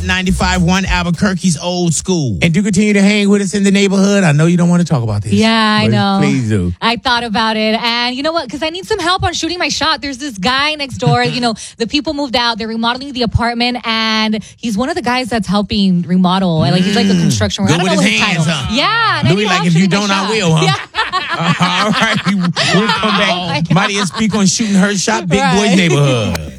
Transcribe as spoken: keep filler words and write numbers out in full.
ninety-five point one Albuquerque's Old School. And do continue to hang with us in the neighborhood. I know you don't want to talk about this. Yeah, I know. Please do. I thought about it. And you know what? Because I need some help on shooting my shot. There's this guy next door. You know, the people moved out. They're remodeling the apartment. And he's one of the guys that's helping remodel. And like he's like a construction worker. Good I don't with know his his hands, title. huh? Yeah. And I Louis, need like help if you shooting my don't, I shot. will, huh? Yeah. All right. We'll come back. Oh, Mighty and speak on shooting her shot, Big Right. Boy's Neighborhood.